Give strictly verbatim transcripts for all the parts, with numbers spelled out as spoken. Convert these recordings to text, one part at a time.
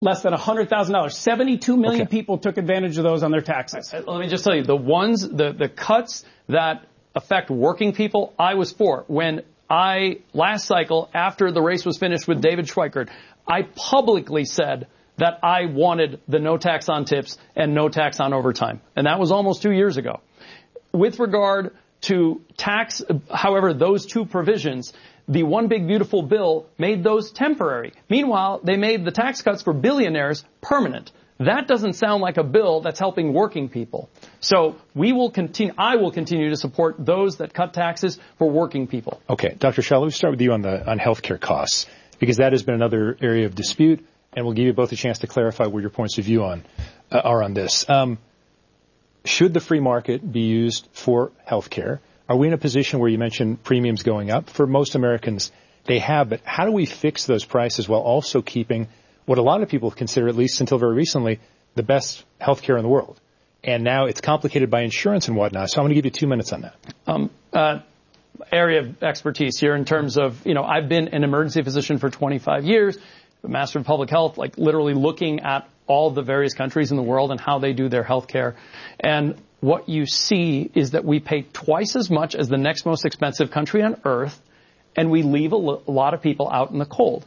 less than one hundred thousand dollars. seventy-two million okay. people took advantage of those on their taxes. Let me just tell you, the ones, the, the cuts that affect working people, I was for. When I, last cycle, after the race was finished with David Schweikert, I publicly said that I wanted the no tax on tips and no tax on overtime. And that was almost two years ago. With regard to tax, however, those two provisions, the One Big Beautiful Bill made those temporary. Meanwhile, they made the tax cuts for billionaires permanent. That doesn't sound like a bill that's helping working people. So we will continue, I will continue to support those that cut taxes for working people. Okay. Doctor Shah, let me start with you on the on healthcare costs, because that has been another area of dispute, and we'll give you both a chance to clarify where your points of view on uh, are on this. Um, should the free market be used for healthcare? Are we in a position where you mentioned premiums going up? For most Americans, they have, but how do we fix those prices while also keeping what a lot of people consider, at least until very recently, the best healthcare in the world? And now it's complicated by insurance and whatnot. So I'm going to give you two minutes on that. Um, uh, area of expertise here in terms of, you know, I've been an emergency physician for twenty-five years, a master of public health, like literally looking at all the various countries in the world and how they do their healthcare. And what you see is that we pay twice as much as the next most expensive country on earth, and we leave a, lo- a lot of people out in the cold.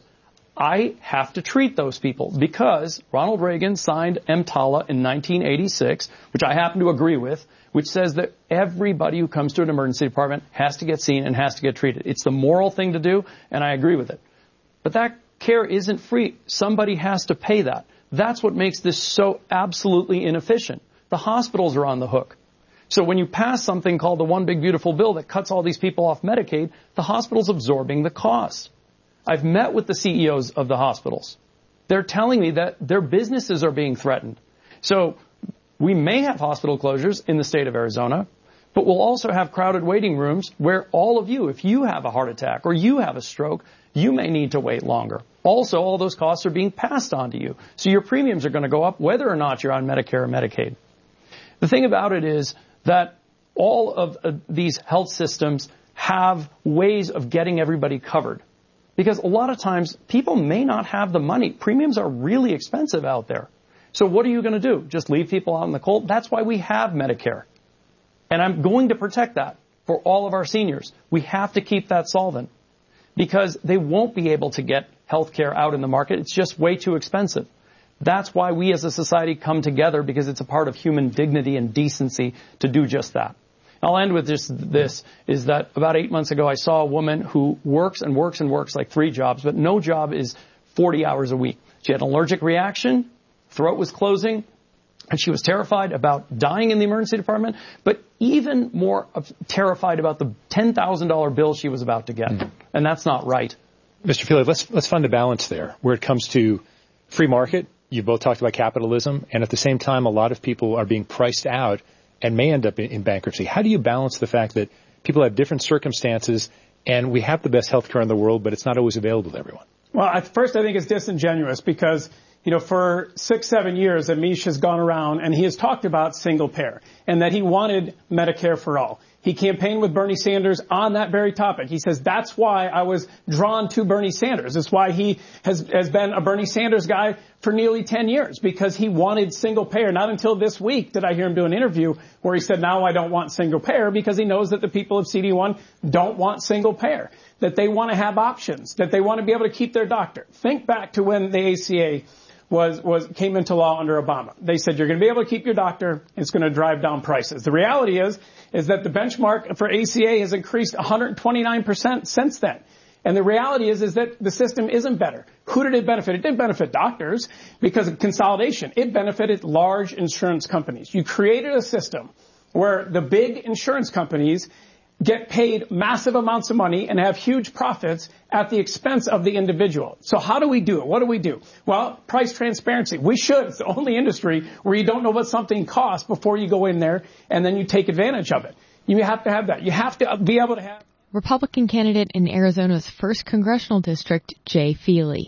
I have to treat those people because Ronald Reagan signed EMTALA in nineteen eighty-six, which I happen to agree with, which says that everybody who comes to an emergency department has to get seen and has to get treated. It's the moral thing to do, and I agree with it. But that care isn't free. Somebody has to pay that. That's what makes this so absolutely inefficient. The hospitals are on the hook. So when you pass something called the One Big Beautiful Bill that cuts all these people off Medicaid, the hospital's absorbing the cost. I've met with the C E Os of the hospitals. They're telling me that their businesses are being threatened. So we may have hospital closures in the state of Arizona, but we'll also have crowded waiting rooms where all of you, if you have a heart attack or you have a stroke, you may need to wait longer. Also, all those costs are being passed on to you. So your premiums are going to go up whether or not you're on Medicare or Medicaid. The thing about it is that all of uh, these health systems have ways of getting everybody covered. Because a lot of times, people may not have the money. Premiums are really expensive out there. So what are you going to do? Just leave people out in the cold? That's why we have Medicare. And I'm going to protect that for all of our seniors. We have to keep that solvent because they won't be able to get health care out in the market. It's just way too expensive. That's why we as a society come together, because it's a part of human dignity and decency to do just that. I'll end with just this, is that about eight months ago, I saw a woman who works and works and works like three jobs, but no job is forty hours a week. She had an allergic reaction, throat was closing, and she was terrified about dying in the emergency department, but even more terrified about the ten thousand dollars bill she was about to get. Mm. And that's not right. Mister Feely, let's, let's find a balance there where it comes to free market. You both talked about capitalism, and at the same time, a lot of people are being priced out and may end up in bankruptcy. How do you balance the fact that people have different circumstances and we have the best health care in the world, but it's not always available to everyone? Well, at first, I think it's disingenuous because, you know, for six, seven years, Amish has gone around and he has talked about single payer and that he wanted Medicare for all. He campaigned with Bernie Sanders on that very topic. He says, that's why I was drawn to Bernie Sanders. That's why he has, has been a Bernie Sanders guy for nearly ten years, because he wanted single payer. Not until this week did I hear him do an interview where he said, now I don't want single payer, because he knows that the people of C D one don't want single payer, that they want to have options, that they want to be able to keep their doctor. Think back to when the A C A was, was, came into law under Obama. They said, you're going to be able to keep your doctor. It's going to drive down prices. The reality is, is that the benchmark for A C A has increased one hundred twenty-nine percent since then. And the reality is, is that the system isn't better. Who did it benefit? It didn't benefit doctors because of consolidation. It benefited large insurance companies. You created a system where the big insurance companies get paid massive amounts of money and have huge profits at the expense of the individual. So how do we do it? What do we do? Well, price transparency. We should. It's the only industry where you don't know what something costs before you go in there and then you take advantage of it. You have to have that. You have to be able to have. Republican candidate in Arizona's first congressional district, Jay Feely.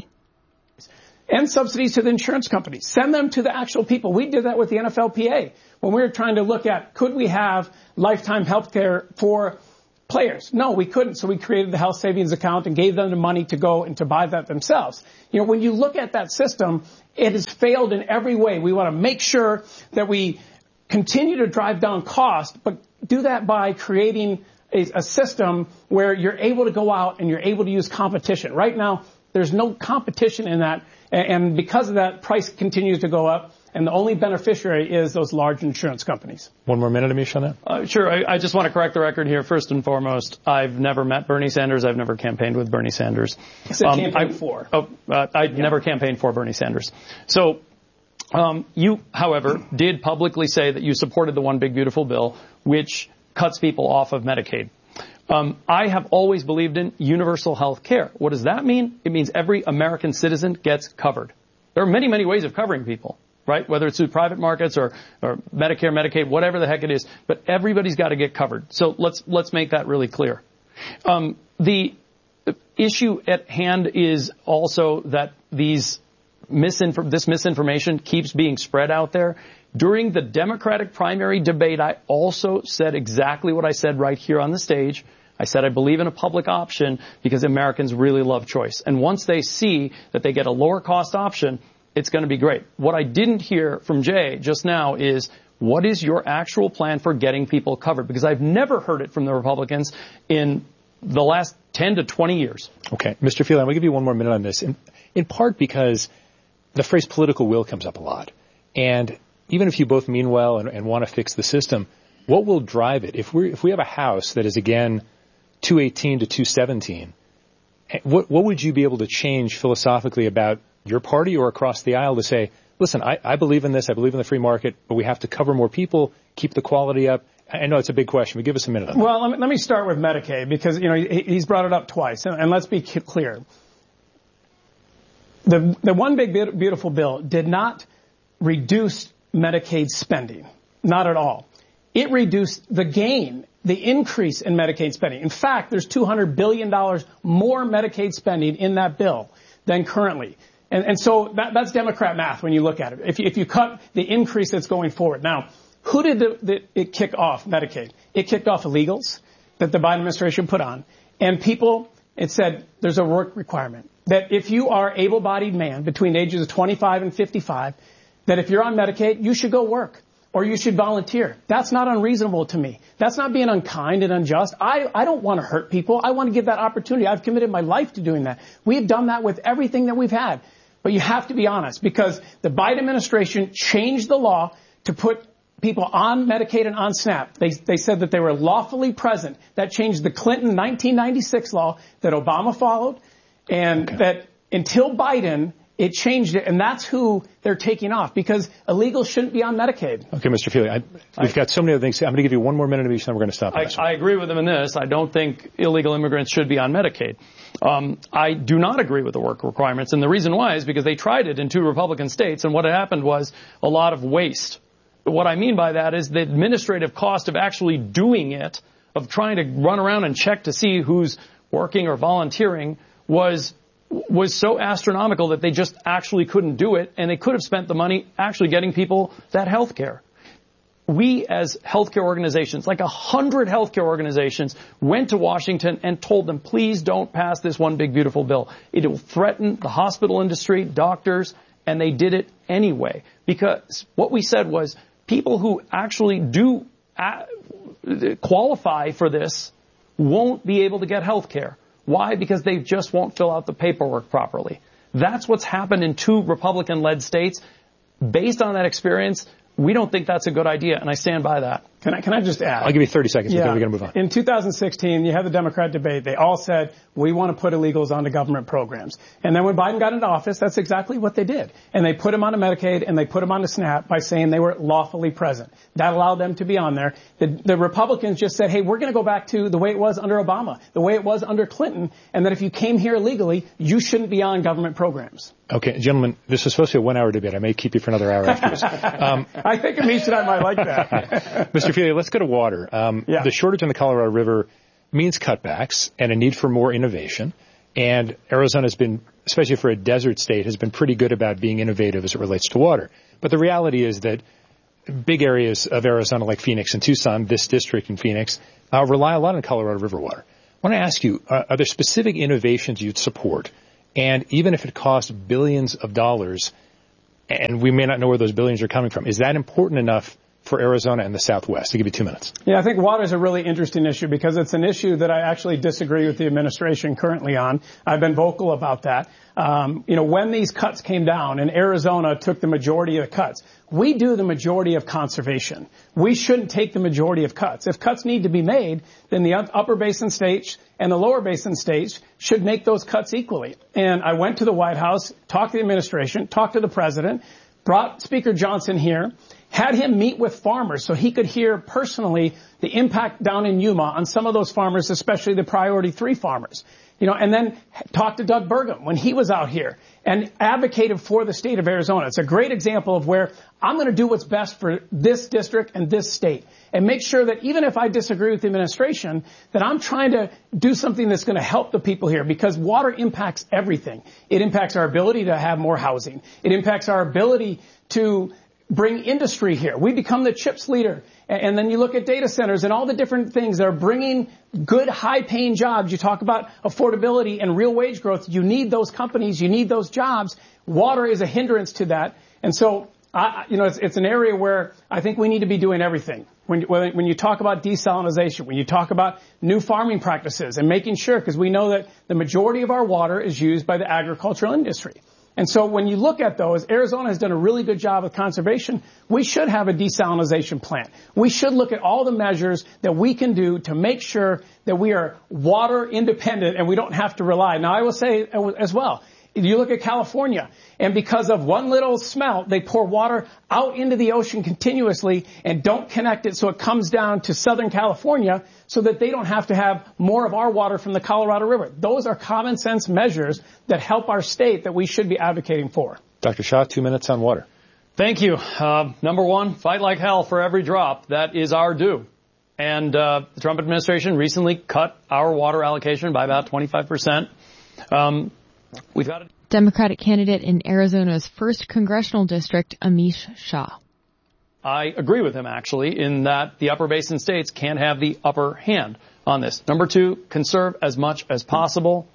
And subsidies to the insurance companies. Send them to the actual people. We did that with the N F L P A when we were trying to look at, could we have lifetime health care for players. No, we couldn't. So we created the health savings account and gave them the money to go and to buy that themselves. You know, when you look at that system, it has failed in every way. We want to make sure that we continue to drive down cost, but do that by creating a, a system where you're able to go out and you're able to use competition. Right now, there's no competition in that, and because of that, price continues to go up, and the only beneficiary is those large insurance companies. One more minute, Amish, on that? Uh, sure. I, I just want to correct the record here. First and foremost, I've never met Bernie Sanders. I've never campaigned with Bernie Sanders. I said um, campaign I, for. Oh, uh, I yeah. never campaigned for Bernie Sanders. So um, you, however, did publicly say that you supported the One Big Beautiful Bill, which cuts people off of Medicaid. Um, I have always believed in universal health care. What does that mean? It means every American citizen gets covered. There are many, many ways of covering people, right? Whether it's through private markets or, or Medicare, Medicaid, whatever the heck it is. But everybody's got to get covered. So let's let's make that really clear. Um, the issue at hand is also that these misinfor- this misinformation keeps being spread out there. During the Democratic primary debate, I also said exactly what I said right here on the stage. I said I believe in a public option because Americans really love choice. And once they see that they get a lower cost option, it's going to be great. What I didn't hear from Jay just now is, what is your actual plan for getting people covered? Because I've never heard it from the Republicans in the last ten to twenty years. Okay. Mister Feely, I'm going to give you one more minute on this, in, in part because the phrase political will comes up a lot. And even if you both mean well and, and want to fix the system, what will drive it? If we if we have a House that is, again, two eighteen to two seventeen, what what would you be able to change philosophically about your party or across the aisle to say, listen, I, I believe in this, I believe in the free market, but we have to cover more people, keep the quality up? I know it's a big question, but give us a minute on that. Well, let me, let me start with Medicaid because, you know, he, he's brought it up twice, and, and let's be clear. The the One Big Beautiful Bill did not reduce Medicaid spending, not at all. It reduced the gain, the increase in Medicaid spending. In fact, there's two hundred billion dollars more Medicaid spending in that bill than currently. And, and so that, that's Democrat math when you look at it. If you, if you cut the increase that's going forward. Now, who did the, the, it kick off, Medicaid? It kicked off illegals that the Biden administration put on. And people, it said there's a work requirement. That if you are an able-bodied man between the ages of twenty-five and fifty-five, that if you're on Medicaid, you should go work or you should volunteer. That's not unreasonable to me. That's not being unkind and unjust. I, I don't want to hurt people. I want to give that opportunity. I've committed my life to doing that. We've done that with everything that we've had. But you have to be honest because the Biden administration changed the law to put people on Medicaid and on SNAP. They, they said that they were lawfully present. That changed the Clinton nineteen ninety-six law that Obama followed. And okay. that until Biden, it changed it, and that's who they're taking off, because illegals shouldn't be on Medicaid. Okay, Mister Feely, I, we've I, got so many other things. I'm going to give you one more minute of each, then we're going to stop. I, I agree with him in this. I don't think illegal immigrants should be on Medicaid. Um, I do not agree with the work requirements, and the reason why is because they tried it in two Republican states, and what happened was a lot of waste. But what I mean by that is the administrative cost of actually doing it, of trying to run around and check to see who's working or volunteering, was was so astronomical that they just actually couldn't do it, and they could have spent the money actually getting people that health care. We as healthcare organizations, like a hundred healthcare organizations, went to Washington and told them, please don't pass this One Big Beautiful Bill. It will threaten the hospital industry, doctors, and they did it anyway. Because what we said was people who actually do qualify for this won't be able to get health care. Why? Because they just won't fill out the paperwork properly. That's what's happened in two Republican-led states. Based on that experience, we don't think that's a good idea, and I stand by that. Can I, can I just add? I'll give you thirty seconds. Yeah. Okay, we're going to move on. In two thousand sixteen, you had the Democrat debate. They all said, we want to put illegals onto government programs. And then when Biden got into office, that's exactly what they did. And they put them onto Medicaid and they put them onto SNAP by saying they were lawfully present. That allowed them to be on there. The, the Republicans just said, hey, we're going to go back to the way it was under Obama, the way it was under Clinton, and that if you came here illegally, you shouldn't be on government programs. Okay, gentlemen, this is supposed to be a one-hour debate. I may keep you for another hour after this. Um, I think Amish and I might like that. Mister Feely, let's go to water. Um, yeah. The shortage in the Colorado River means cutbacks and a need for more innovation. And Arizona has been, especially for a desert state, has been pretty good about being innovative as it relates to water. But the reality is that big areas of Arizona like Phoenix and Tucson, this district in Phoenix, uh, rely a lot on Colorado River water. I want to ask you, uh, are there specific innovations you'd support? And even if it costs billions of dollars, and we may not know where those billions are coming from, is that important enough for Arizona and the Southwest? I'll give you two minutes. Yeah, I think water is a really interesting issue because it's an issue that I actually disagree with the administration currently on. I've been vocal about that. Um, you know, when these cuts came down and Arizona took the majority of the cuts, we do the majority of conservation. We shouldn't take the majority of cuts. If cuts need to be made, then the upper basin states and the lower basin states should make those cuts equally. And I went to the White House, talked to the administration, talked to the president, brought Speaker Johnson here, had him meet with farmers so he could hear personally the impact down in Yuma on some of those farmers, especially the priority three farmers. You know, and then talked to Doug Burgum when he was out here and advocated for the state of Arizona. It's a great example of where I'm going to do what's best for this district and this state and make sure that even if I disagree with the administration, that I'm trying to do something that's going to help the people here because water impacts everything. It impacts our ability to have more housing. It impacts our ability to bring industry here. We become the CHIPS leader. And then you look at data centers and all the different things that are bringing good, high-paying jobs. You talk about affordability and real wage growth. You need those companies. You need those jobs. Water is a hindrance to that. And so, I, you know, it's, it's an area where I think we need to be doing everything. When, when, when you talk about desalinization, when you talk about new farming practices and making sure, because we know that the majority of our water is used by the agricultural industry. And so when you look at those, Arizona has done a really good job of conservation. We should have a desalinization plant. We should look at all the measures that we can do to make sure that we are water independent and we don't have to rely. Now, I will say as well, you look at California, and because of one little smelt, they pour water out into the ocean continuously and don't connect it so it comes down to Southern California so that they don't have to have more of our water from the Colorado River. Those are common sense measures that help our state that we should be advocating for. Doctor Shah, two minutes on water. Thank you. Uh, number one, fight like hell for every drop. That is our due. And uh, the Trump administration recently cut our water allocation by about twenty-five percent. Um, We've got a Democratic candidate in Arizona's first congressional district, Amish Shah. I agree with him, actually, in that the upper basin states can have the upper hand on this. Number two, conserve as much as possible.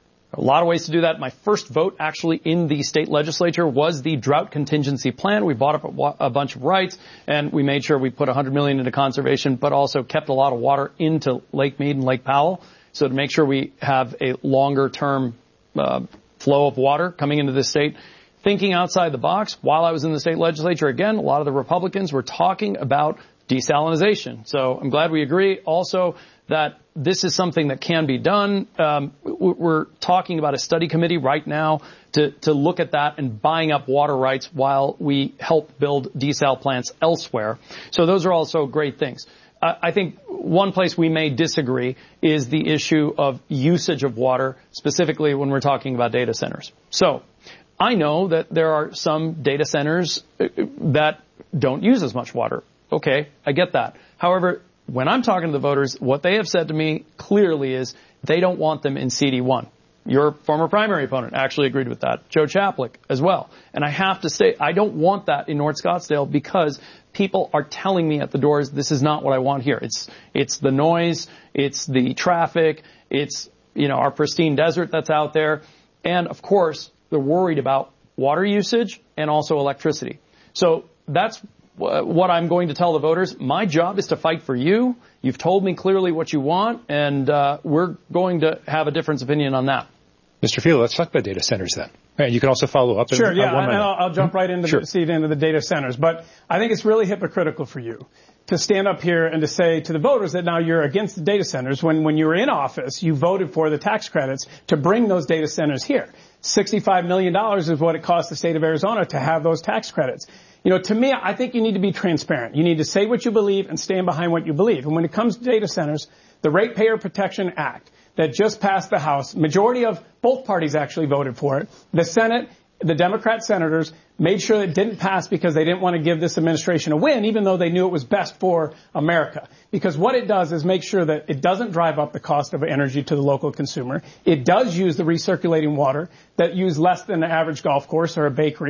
A lot of ways to do that. My first vote, actually, in the state legislature was the drought contingency plan. We bought up a, a bunch of rights, and we made sure we put one hundred million dollars into conservation, but also kept a lot of water into Lake Mead and Lake Powell. So to make sure we have a longer-term Uh, flow of water coming into the state. Thinking outside the box, while I was in the state legislature, again, a lot of the Republicans were talking about desalinization. So I'm glad we agree also that this is something that can be done. Um, we're talking about a study committee right now to, to look at that and buying up water rights while we help build desal plants elsewhere. So those are also great things. I think one place we may disagree is the issue of usage of water, specifically when we're talking about data centers. So I know that there are some data centers that don't use as much water. Okay, I get that. However, when I'm talking to the voters, what they have said to me clearly is they don't want them in C D one. Your former primary opponent actually agreed with that. Joe Chaplik as well. And I have to say, I don't want that in North Scottsdale because people are telling me at the doors, this is not what I want here. It's, it's the noise, it's the traffic, it's, you know, our pristine desert that's out there. And of course, they're worried about water usage and also electricity. So that's what I'm going to tell the voters. My job is to fight for you. You've told me clearly what you want, and uh, we're going to have a difference of opinion on that. Mister Field, let's talk about data centers then. And you can also follow up. Sure, in, yeah, one and I'll, I'll jump right into sure. the seat into the data centers. But I think it's really hypocritical for you to stand up here and to say to the voters that now you're against the data centers when, when you were in office, you voted for the tax credits to bring those data centers here. sixty-five million dollars is what it costs the state of Arizona to have those tax credits. You know, to me, I think you need to be transparent. You need to say what you believe and stand behind what you believe. And when it comes to data centers, the Ratepayer Protection Act that just passed the House, majority of both parties actually voted for it. The Senate, the Democrat senators made sure it didn't pass because they didn't want to give this administration a win, even though they knew it was best for America. Because what it does is make sure that it doesn't drive up the cost of energy to the local consumer. It does use the recirculating water that use less than the average golf course or a bakery.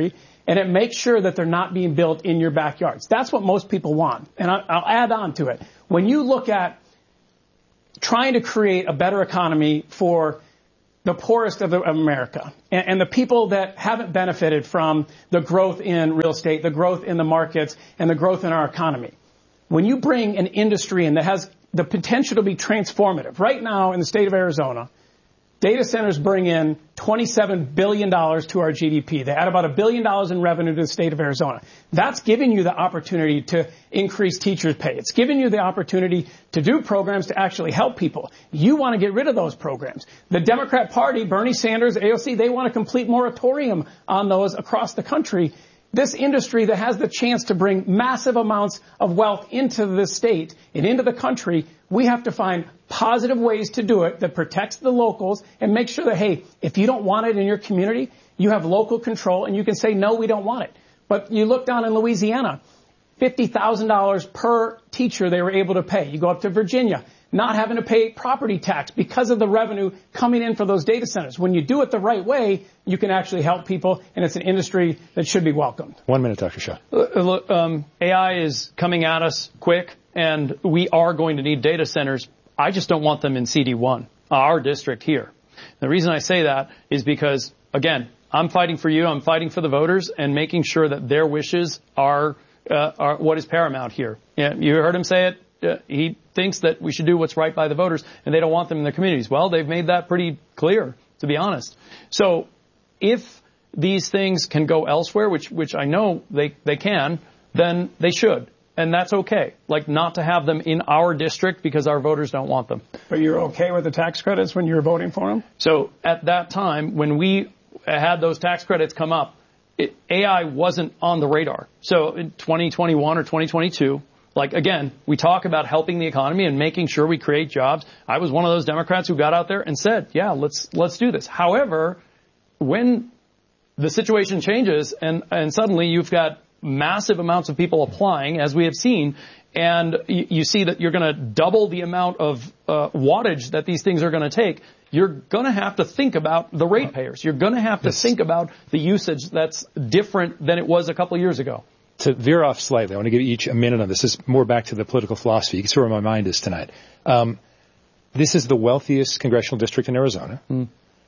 and it makes sure that they're not being built in your backyards. That's what most people want. And I, I'll add on to it. When you look at trying to create a better economy for the poorest of, the, of America and, and the people that haven't benefited from the growth in real estate, the growth in the markets, and the growth in our economy, when you bring an industry in that has the potential to be transformative, right now in the state of Arizona, data centers bring in twenty-seven billion dollars to our G D P. They add about a billion dollars in revenue to the state of Arizona. That's giving you the opportunity to increase teachers' pay. It's giving you the opportunity to do programs to actually help people. You want to get rid of those programs. The Democrat Party, Bernie Sanders, A O C, they want a complete moratorium on those across the country. This industry that has the chance to bring massive amounts of wealth into the state and into the country, we have to find positive ways to do it that protects the locals and make sure that, hey, if you don't want it in your community, you have local control and you can say, no, we don't want it. But you look down in Louisiana, fifty thousand dollars per teacher they were able to pay. You go up to Virginia, not having to pay property tax because of the revenue coming in for those data centers. When you do it the right way, you can actually help people, and it's an industry that should be welcomed. One minute, Doctor Shah. Look, um, A I is coming at us quick, and we are going to need data centers. I just don't want them in C D one, our district here. The reason I say that is because, again, I'm fighting for you, I'm fighting for the voters, and making sure that their wishes are, uh, are what is paramount here. Yeah, you heard him say it. Uh, he thinks that we should do what's right by the voters, and they don't want them in their communities. Well, they've made that pretty clear, to be honest. So if these things can go elsewhere, which which I know they, they can, then they should. And that's okay. Like, not to have them in our district because our voters don't want them. But you're okay with the tax credits when you were voting for them? So at that time, when we had those tax credits come up, it, A I wasn't on the radar. So in twenty twenty-one or twenty twenty-two, like, again, we talk about helping the economy and making sure we create jobs. I was one of those Democrats who got out there and said, yeah, let's let's do this. However, when the situation changes and, and suddenly you've got massive amounts of people applying, as we have seen, and you, you see that you're going to double the amount of uh, wattage that these things are going to take, you're going to have to think about the ratepayers. You're going to have to yes. think about the usage that's different than it was a couple of years ago. To veer off slightly, I want to give each a minute on this. This is more back to the political philosophy. You can see where my mind is tonight. Um, this is the wealthiest congressional district in Arizona. Mm.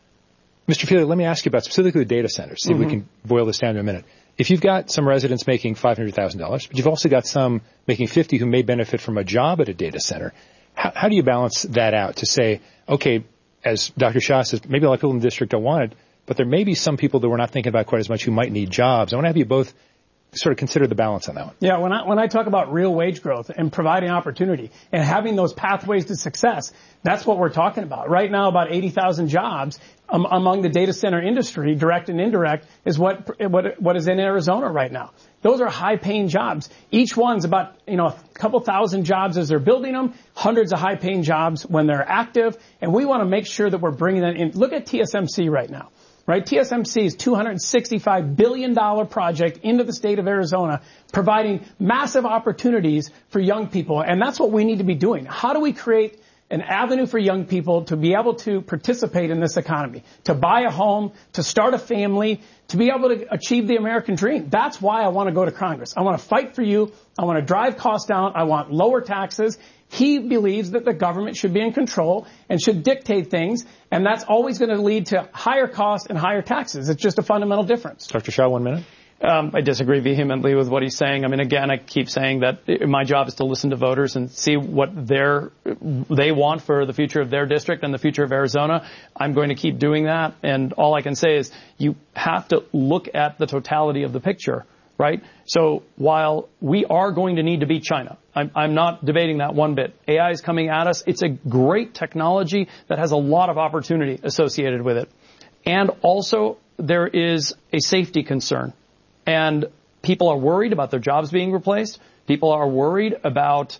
Mister Feely, let me ask you about specifically the data centers. See mm-hmm. if we can boil this down to a minute. If you've got some residents making five hundred thousand dollars, but you've also got some making fifty who may benefit from a job at a data center, how, how do you balance that out to say, okay, as Doctor Shah says, maybe a lot of people in the district don't want it, but there may be some people that we're not thinking about quite as much who might need jobs. I want to have you both sort of consider the balance on that one. Yeah, when I when I talk about real wage growth and providing opportunity and having those pathways to success, that's what we're talking about. Right now, about eighty thousand jobs um, among the data center industry, direct and indirect, is what what what is in Arizona right now. Those are high-paying jobs. Each one's about, you know, a couple thousand jobs as they're building them, hundreds of high-paying jobs when they're active, and we want to make sure that we're bringing that in. Look at T S M C right now. Right, T S M C is two hundred sixty-five billion dollars project into the state of Arizona, providing massive opportunities for young people, and that's what we need to be doing. How do we create an avenue for young people to be able to participate in this economy, to buy a home, to start a family, to be able to achieve the American dream? That's why I want to go to Congress. I want to fight for you. I want to drive costs down. I want lower taxes. He believes that the government should be in control and should dictate things, and that's always going to lead to higher costs and higher taxes. It's just a fundamental difference. Doctor Shah, one minute. Um, I disagree vehemently with what he's saying. I mean, again, I keep saying that my job is to listen to voters and see what they're, they want for the future of their district and the future of Arizona. I'm going to keep doing that, and all I can say is you have to look at the totality of the picture. Right? So while we are going to need to beat China, I'm, I'm not debating that one bit. A I is coming at us. It's a great technology that has a lot of opportunity associated with it. And also there is a safety concern. And people are worried about their jobs being replaced. People are worried about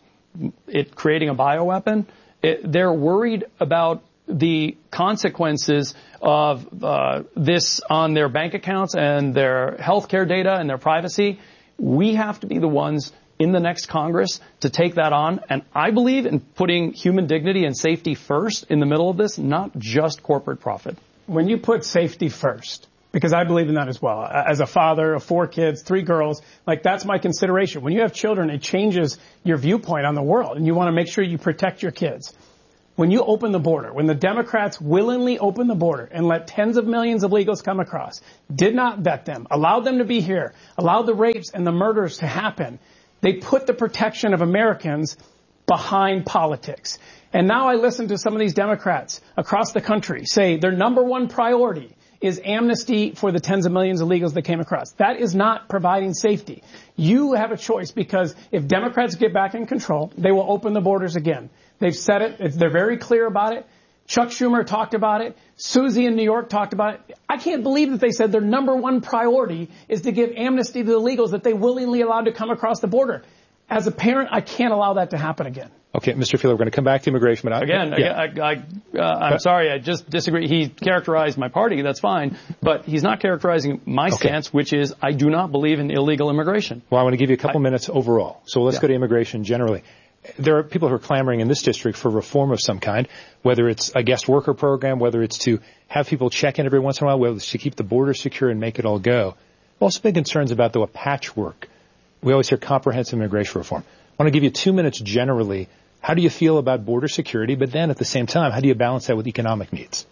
it creating a bioweapon. It, they're worried about the consequences of uh, this on their bank accounts and their healthcare data and their privacy. We have to be the ones in the next Congress to take that on. And I believe in putting human dignity and safety first in the middle of this, not just corporate profit. When you put safety first, because I believe in that as well. As a father of four kids, three girls, like that's my consideration. When you have children, it changes your viewpoint on the world, and you want to make sure you protect your kids. When you open the border, when the Democrats willingly opened the border and let tens of millions of illegals come across, did not vet them, allowed them to be here, allowed the rapes and the murders to happen, they put the protection of Americans behind politics. And now I listen to some of these Democrats across the country say their number one priority is amnesty for the tens of millions of illegals that came across. That is not providing safety. You have a choice, because if Democrats get back in control, they will open the borders again. They've said it. They're very clear about it. Chuck Schumer talked about it. Susie in New York talked about it. I can't believe that they said their number one priority is to give amnesty to the illegals that they willingly allowed to come across the border. As a parent, I can't allow that to happen again. Okay, Mister Fielder, we're going to come back to immigration. But I, again, yeah. I, I, uh, I'm sorry, I just disagree. He characterized my party, that's fine, but he's not characterizing my okay. stance, which is I do not believe in illegal immigration. Well, I want to give you a couple I, minutes overall. So let's yeah. go to immigration generally. There are people who are clamoring in this district for reform of some kind, whether it's a guest worker program, whether it's to have people check in every once in a while, whether it's to keep the border secure and make it all go. Also big concerns about, though, a patchwork. We always hear comprehensive immigration reform. I want to give you two minutes generally. How do you feel about border security? But then at the same time, how do you balance that with economic needs?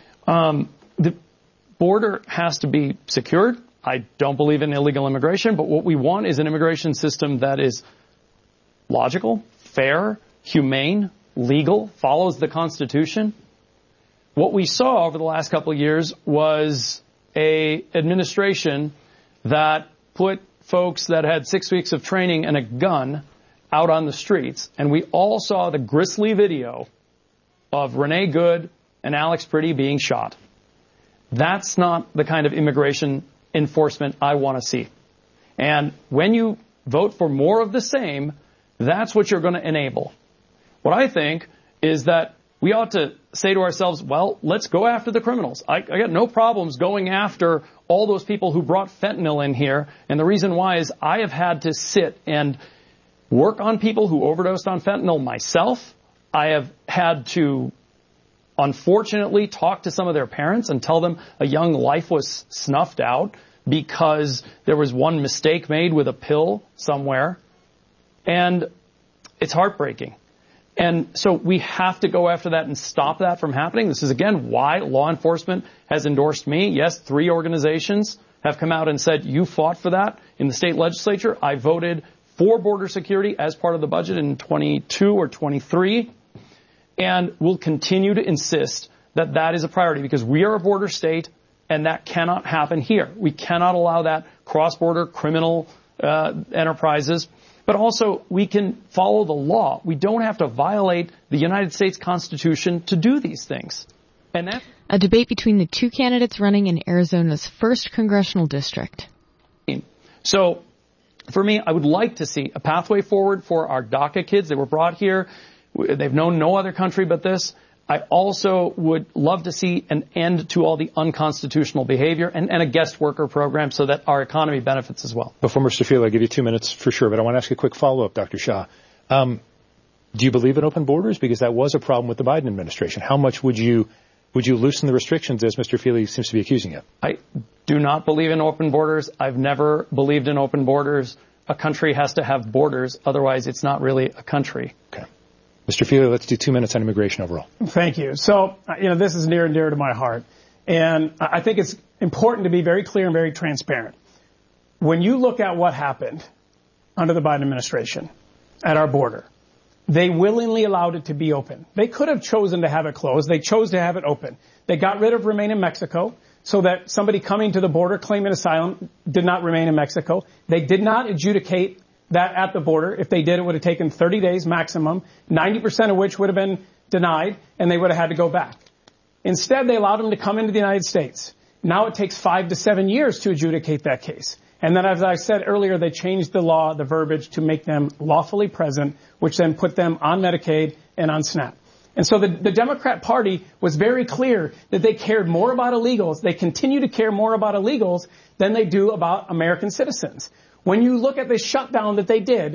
Um, the border has to be secured. I don't believe in illegal immigration, but what we want is an immigration system that is logical, fair, humane, legal, follows the Constitution. What we saw over the last couple of years was a administration that put folks that had six weeks of training and a gun out on the streets. And we all saw the grisly video of Renee Good and Alex Pretty being shot. That's not the kind of immigration enforcement I want to see. And when you vote for more of the same, that's what you're going to enable. What I think is that we ought to say to ourselves, well, let's go after the criminals. I, I got no problems going after all those people who brought fentanyl in here. And the reason why is I have had to sit and work on people who overdosed on fentanyl myself. I have had to, unfortunately, talk to some of their parents and tell them a young life was snuffed out because there was one mistake made with a pill somewhere. And it's heartbreaking. And so we have to go after that and stop that from happening. This is, again, why law enforcement has endorsed me. Yes, three organizations have come out and said, you fought for that in the state legislature. I voted for border security as part of the budget in twenty-two or twenty-three. And we'll continue to insist that that is a priority because we are a border state and that cannot happen here. We cannot allow that cross-border criminal uh, enterprises. But also, we can follow the law. We don't have to violate the United States Constitution to do these things. And that a debate between the two candidates running in Arizona's first congressional district. So, for me, I would like to see a pathway forward for our DACA kids. They were brought here. They've known no other country but this. I also would love to see an end to all the unconstitutional behavior and, and a guest worker program so that our economy benefits as well. Before Mister Field, I'll give you two minutes for sure, but I want to ask you a quick follow-up, Doctor Shah. Um, do you believe in open borders? Because that was a problem with the Biden administration. How much would you would you loosen the restrictions, as Mister Feely seems to be accusing you? I do not believe in open borders. I've never believed in open borders. A country has to have borders. Otherwise, it's not really a country. Okay. Mister Feely, let's do two minutes on immigration overall. Thank you. So, you know, this is near and dear to my heart. And I think it's important to be very clear and very transparent. When you look at what happened under the Biden administration at our border, they willingly allowed it to be open. They could have chosen to have it closed. They chose to have it open. They got rid of Remain in Mexico so that somebody coming to the border claiming asylum did not remain in Mexico. They did not adjudicate that at the border. If they did, it would have taken thirty days maximum, ninety percent of which would have been denied, and they would have had to go back. Instead, they allowed them to come into the United States. Now it takes five to seven years to adjudicate that case. And then, as I said earlier, they changed the law, the verbiage, to make them lawfully present, which then put them on Medicaid and on SNAP. And so the, the Democrat Party was very clear that they cared more about illegals. They continue to care more about illegals than they do about American citizens. When you look at the shutdown that they did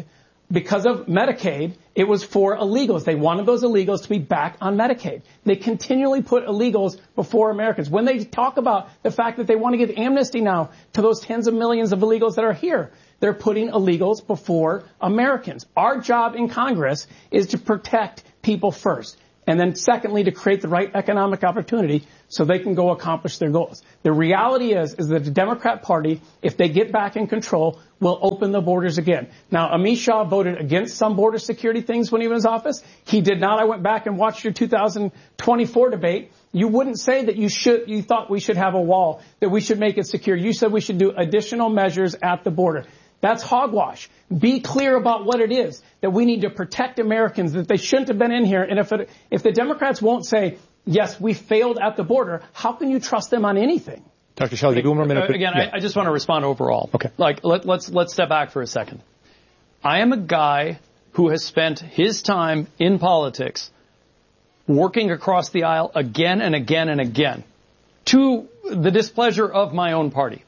because of Medicaid, it was for illegals. They wanted those illegals to be back on Medicaid. They continually put illegals before Americans. When they talk about the fact that they want to give amnesty now to those tens of millions of illegals that are here, they're putting illegals before Americans. Our job in Congress is to protect people first. And then secondly, to create the right economic opportunity so they can go accomplish their goals. The reality is, is that the Democrat Party, if they get back in control, will open the borders again. Now, Amit Shah voted against some border security things when he was in office. He did not. I went back and watched your two thousand twenty-four debate. You wouldn't say that you should, you thought we should have a wall, that we should make it secure. You said we should do additional measures at the border. That's hogwash. Be clear about what it is, that we need to protect Americans, that they shouldn't have been in here. And if it, if the Democrats won't say, yes, we failed at the border, how can you trust them on anything? Doctor Shelley, give one more minute. Uh, again, yeah. I, I just want to respond overall. Okay. Like, let, let's, let's step back for a second. I am a guy who has spent his time in politics working across the aisle again and again and again to the displeasure of my own party.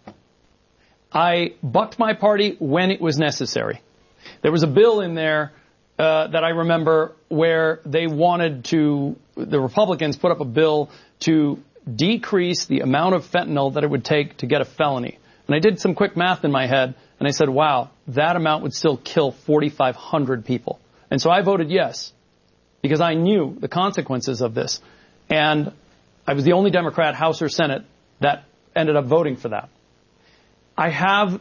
I bucked my party when it was necessary. There was a bill in there uh, that I remember where they wanted to, the Republicans put up a bill to decrease the amount of fentanyl that it would take to get a felony. And I did some quick math in my head, and I said, wow, that amount would still kill forty-five hundred people. And so I voted yes, because I knew the consequences of this. And I was the only Democrat, House or Senate, that ended up voting for that. I have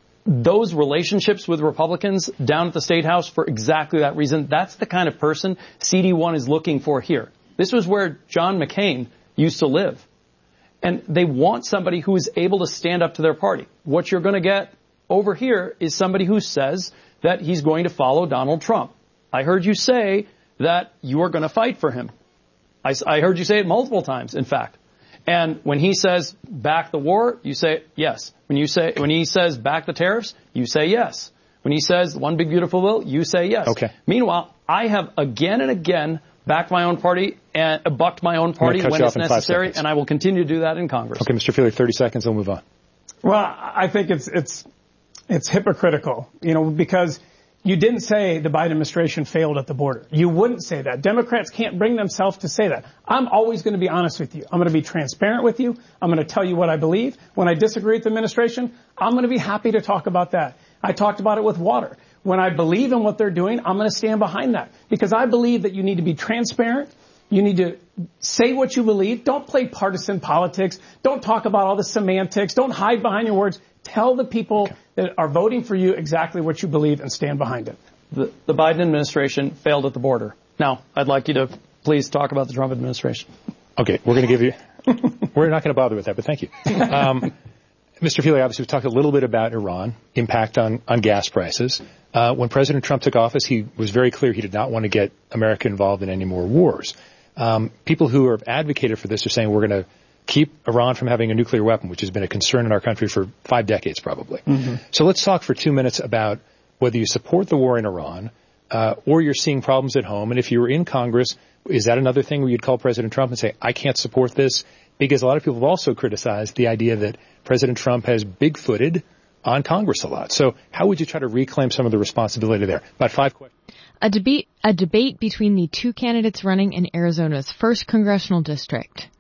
those relationships with Republicans down at the State House for exactly that reason. That's the kind of person C D one is looking for here. This was where John McCain used to live. And they want somebody who is able to stand up to their party. What you're going to get over here is somebody who says that he's going to follow Donald Trump. I heard you say that you are going to fight for him. I, I heard you say it multiple times, in fact. And when he says back the war, you say yes. When you say when he says back the tariffs, you say yes. When he says one big beautiful bill, you say yes. Okay. Meanwhile, I have again and again backed my own party and uh, bucked my own party when it's necessary, and I will continue to do that in Congress. Okay, Mister Feely, thirty seconds, we'll move on. Well, I think it's it's it's hypocritical, you know, because you didn't say the Biden administration failed at the border. You wouldn't say that. Democrats can't bring themselves to say that. I'm always going to be honest with you. I'm going to be transparent with you. I'm going to tell you what I believe. When I disagree with the administration, I'm going to be happy to talk about that. I talked about it with water. When I believe in what they're doing, I'm going to stand behind that, because I believe that you need to be transparent. You need to say what you believe. Don't play partisan politics. Don't talk about all the semantics. Don't hide behind your words. Tell the people okay. that are voting for you exactly what you believe and stand behind it. The, the Biden administration failed at the border. Now, I'd like you to please talk about the Trump administration. Okay, we're going to give you – we're not going to bother with that, but thank you. Um, Mister Feely, obviously, we've talked a little bit about Iran, impact on, on gas prices. Uh, when President Trump took office, he was very clear he did not want to get America involved in any more wars. Um, people who have advocated for this are saying we're going to keep Iran from having a nuclear weapon, which has been a concern in our country for five decades probably. Mm-hmm. So let's talk for two minutes about whether you support the war in Iran uh, or you're seeing problems at home. And if you were in Congress, is that another thing where you'd call President Trump and say, I can't support this? Because a lot of people have also criticized the idea that President Trump has big-footed on Congress a lot. So how would you try to reclaim some of the responsibility there? About five questions. A debate, a debate between the two candidates running in Arizona's first congressional district.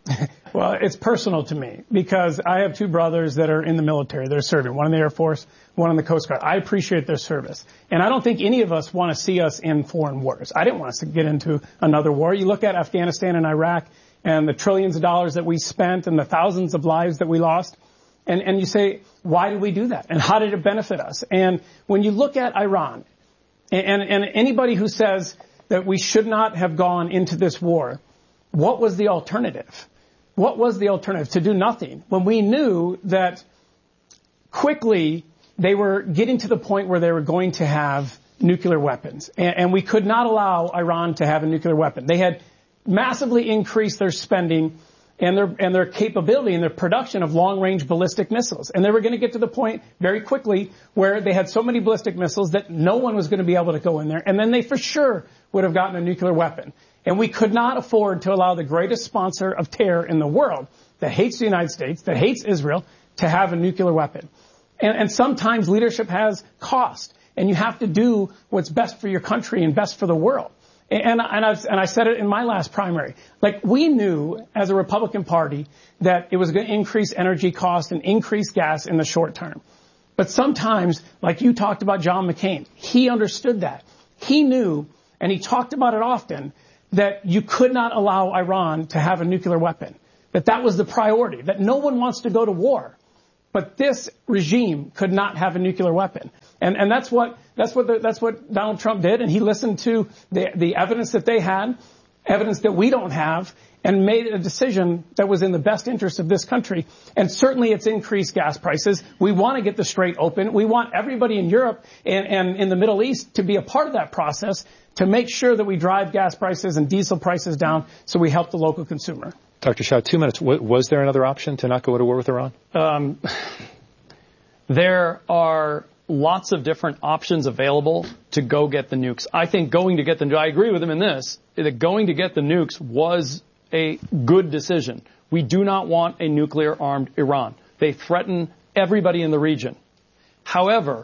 Well, it's personal to me because I have two brothers that are in the military. They're serving, one in the Air Force, one in the Coast Guard. I appreciate their service. And I don't think any of us want to see us in foreign wars. I didn't want us to get into another war. You look at Afghanistan and Iraq and the trillions of dollars that we spent and the thousands of lives that we lost. And, and you say, why did we do that? And how did it benefit us? And when you look at Iran, and, and anybody who says that we should not have gone into this war, what was the alternative? What was the alternative? To do nothing. When we knew that quickly they were getting to the point where they were going to have nuclear weapons. And, and we could not allow Iran to have a nuclear weapon. They had massively increased their spending and their and their capability and their production of long-range ballistic missiles. And they were going to get to the point very quickly where they had so many ballistic missiles that no one was going to be able to go in there. And then they for sure would have gotten a nuclear weapon. And we could not afford to allow the greatest sponsor of terror in the world that hates the United States, that hates Israel, to have a nuclear weapon. And, and sometimes leadership has cost. and you have to do what's best for your country and best for the world. And, and, I've, and I said it in my last primary. Like, we knew as a Republican Party that it was going to increase energy costs and increase gas in the short term. But sometimes, like you talked about John McCain, he understood that. He knew, and he talked about it often, that you could not allow Iran to have a nuclear weapon, that that was the priority, that no one wants to go to war. But this regime could not have a nuclear weapon. And, and that's what, that's what, the, that's what Donald Trump did. And he listened to the, the evidence that they had, evidence that we don't have, and made a decision that was in the best interest of this country. And certainly it's increased gas prices. We want to get the Strait open. We want everybody in Europe and, and in the Middle East to be a part of that process to make sure that we drive gas prices and diesel prices down so we help the local consumer. Doctor Shah, two minutes. Was there another option to not go to war with Iran? Um, there are lots of different options available to go get the nukes. I think going to get the, I agree with him in this, that going to get the nukes was a good decision. We do not want a nuclear-armed Iran. They threaten everybody in the region. However,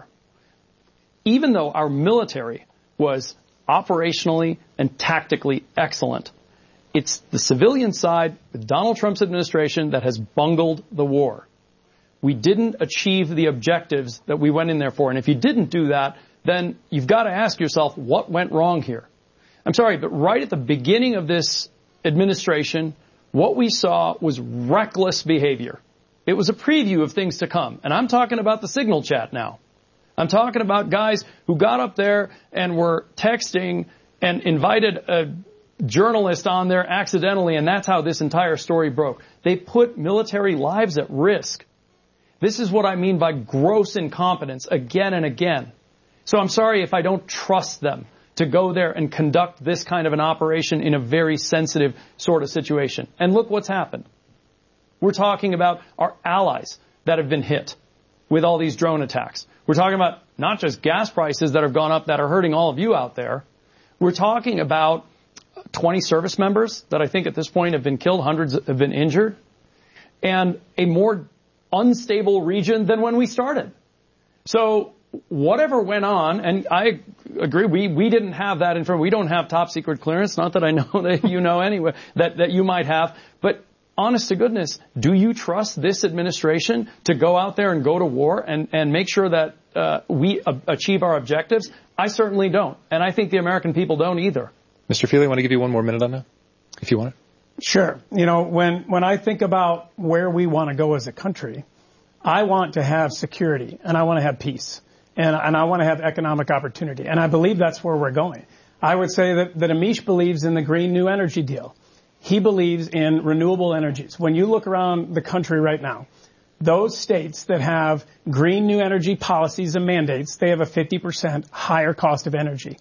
even though our military was operationally and tactically excellent, it's the civilian side with Donald Trump's administration that has bungled the war. We didn't achieve the objectives that we went in there for. And if you didn't do that, then you've got to ask yourself, what went wrong here? I'm sorry, but right at the beginning of this administration, what we saw was reckless behavior. It was a preview of things to come. And I'm talking about the Signal chat now. I'm talking about guys who got up there and were texting and invited a journalist on there accidentally, and that's how this entire story broke. They put military lives at risk. This is what I mean by gross incompetence again and again. So I'm sorry if I don't trust them to go there and conduct this kind of an operation in a very sensitive sort of situation. And look what's happened. We're talking about our allies that have been hit with all these drone attacks. We're talking about not just gas prices that have gone up that are hurting all of you out there. We're talking about twenty service members that I think at this point have been killed, hundreds have been injured, and a more unstable region than when we started. So whatever went on, and I agree, we, we didn't have that information. We don't have top secret clearance, not that I know that you know anyway, that, that you might have. But honest to goodness, do you trust this administration to go out there and go to war and, and make sure that uh, we uh, achieve our objectives? I certainly don't. And I think the American people don't either. Mister Feely, I want to give you one more minute on that, if you want it. Sure. You know, when, when I think about where we want to go as a country, I want to have security and I want to have peace and, and I want to have economic opportunity. And I believe that's where we're going. I would say that, that Amish believes in the Green New Energy Deal. He believes in renewable energies. When you look around the country right now, those states that have green new energy policies and mandates, they have a fifty percent higher cost of energy.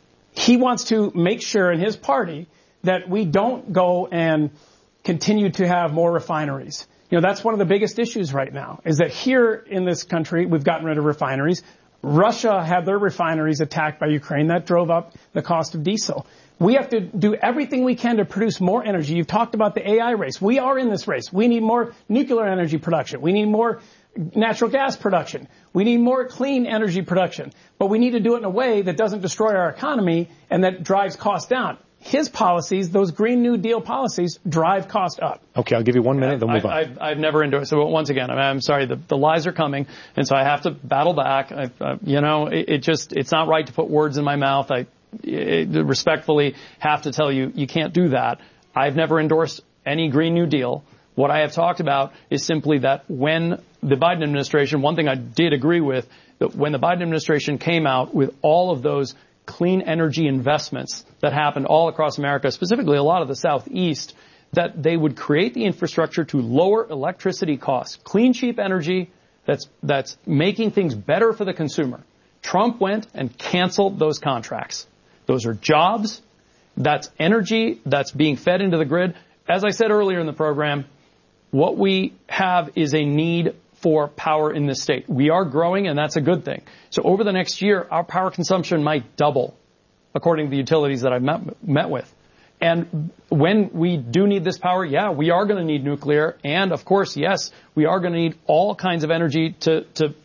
He wants to make sure in his party that we don't go and continue to have more refineries. You know, that's one of the biggest issues right now, is that here in this country, we've gotten rid of refineries. Russia had their refineries attacked by Ukraine. That drove up the cost of diesel. We have to do everything we can to produce more energy. You've talked about the A I race. We are in this race. We need more nuclear energy production. We need more natural gas production. We need more clean energy production. But we need to do it in a way that doesn't destroy our economy and that drives costs down. His policies, those Green New Deal policies, drive cost up. Okay, I'll give you one minute, then move on. I've, I've never endorsed. So once again, I mean, I'm sorry, the, the lies are coming, and so I have to battle back. I, uh, you know, it, it just, it's not right to put words in my mouth. I it, respectfully have to tell you, you can't do that. I've never endorsed any Green New Deal. What I have talked about is simply that when the Biden administration, one thing I did agree with, that when the Biden administration came out with all of those clean energy investments that happened all across America, specifically a lot of the Southeast, that they would create the infrastructure to lower electricity costs, clean, cheap energy that's, that's making things better for the consumer. Trump went and canceled those contracts. Those are jobs. That's energy that's being fed into the grid. As I said earlier in the program, what we have is a need for power in this state. We are growing, and that's a good thing. So over the next year, our power consumption might double, according to the utilities that I've met, met with. And when we do need this power, yeah, we are going to need nuclear. And, of course, yes, we are going to need all kinds of energy to, to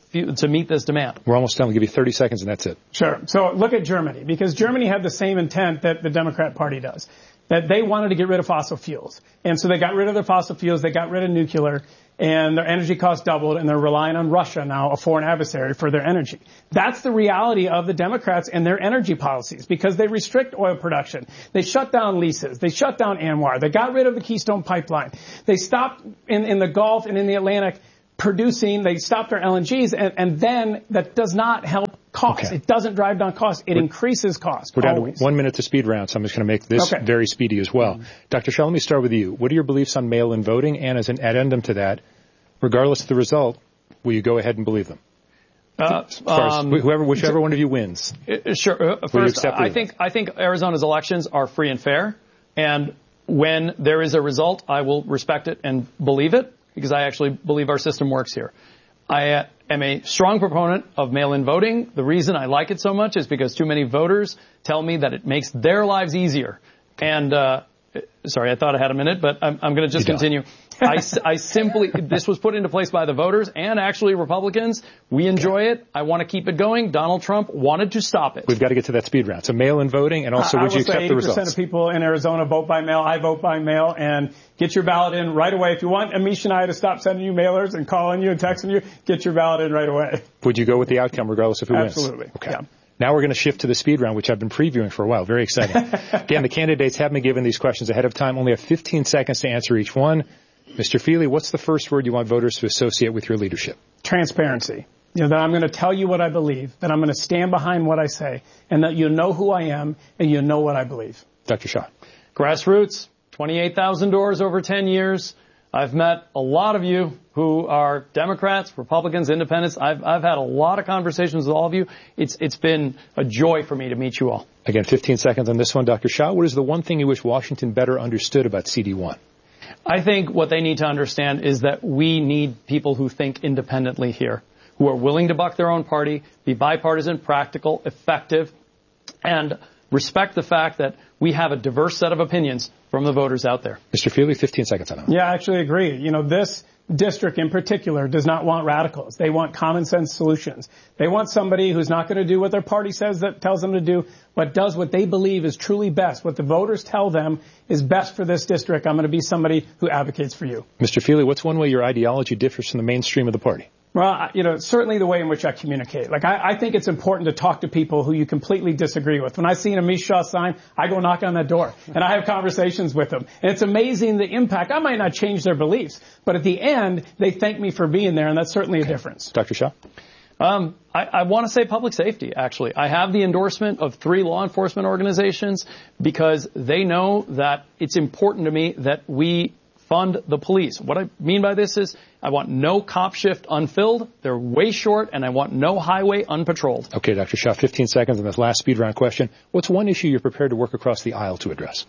to meet this demand. We're almost done. We'll give you thirty seconds, and that's it. Sure. So look at Germany, because Germany had the same intent that the Democrat Party does, that they wanted to get rid of fossil fuels. And so they got rid of their fossil fuels, they got rid of nuclear, and their energy costs doubled, and they're relying on Russia now, a foreign adversary, for their energy. That's the reality of the Democrats and their energy policies, because they restrict oil production. They shut down leases. They shut down ANWR. They got rid of the Keystone Pipeline. They stopped in, in the Gulf and in the Atlantic producing, they stopped their L N Gs, and, and then that does not help costs. Okay. It doesn't drive down costs. It we're, increases costs. We're down always. to one minute to speed round, so I'm just going to make this okay. very speedy as well. Mm-hmm. Doctor Shah, let me start with you. What are your beliefs on mail-in voting? And as an addendum to that, regardless of the result, will you go ahead and believe them? Uh, um, whoever, whichever one of you wins. Uh, sure. Uh, first, I think I think Arizona's elections are free and fair, and when there is a result, I will respect it and believe it, because I actually believe our system works here. I uh, am a strong proponent of mail-in voting. The reason I like it so much is because too many voters tell me that it makes their lives easier. And uh, sorry, I thought I had a minute, but I'm, I'm going to just you continue. I, I simply, this was put into place by the voters and actually Republicans. We enjoy it. I want to keep it going. Donald Trump wanted to stop it. We've got to get to that speed round. So mail-in voting, and also uh, would you accept the results? I will say eighty percent of people in Arizona vote by mail. I vote by mail, and get your ballot in right away. If you want Amish and I to stop sending you mailers and calling you and texting you, get your ballot in right away. Would you go with the outcome regardless of who Absolutely. wins? Absolutely. Okay. Yeah. Now we're going to shift to the speed round, which I've been previewing for a while. Very exciting. Again, the candidates have been given these questions ahead of time. Only have fifteen seconds to answer each one. Mister Feely, what's the first word you want voters to associate with your leadership? Transparency. You know, that I'm going to tell you what I believe, that I'm going to stand behind what I say, and that you know who I am and you know what I believe. Doctor Shah. Grassroots, twenty-eight thousand doors over ten years. I've met a lot of you who are Democrats, Republicans, Independents. I've, I've had a lot of conversations with all of you. It's, it's been a joy for me to meet you all. Again, fifteen seconds on this one. Doctor Shah, what is the one thing you wish Washington better understood about C D one? I think what they need to understand is that we need people who think independently here, who are willing to buck their own party, be bipartisan, practical, effective, and respect the fact that we have a diverse set of opinions from the voters out there. Mister Feely, fifteen seconds on that. Yeah, I actually agree. You know, this district in particular does not want radicals. They want common sense solutions. They want somebody who's not going to do what their party says that tells them to do, but does what they believe is truly best. What the voters tell them is best for this district. I'm going to be somebody who advocates for you. Mister Feely, what's one way your ideology differs from the mainstream of the party? Well, you know, certainly the way in which I communicate. Like, I, I think it's important to talk to people who you completely disagree with. When I see an Amish Shah sign, I go knock on that door, and I have conversations with them. And it's amazing the impact. I might not change their beliefs, but at the end, they thank me for being there, and that's certainly okay. a difference. Doctor Shah? Um, I, I want to say public safety, actually. I have the endorsement of three law enforcement organizations because they know that it's important to me that we fund the police. What I mean by this is I want no cop shift unfilled. They're way short, and I want no highway unpatrolled. Okay, Doctor Shah, fifteen seconds on this last speed round question. What's one issue you're prepared to work across the aisle to address?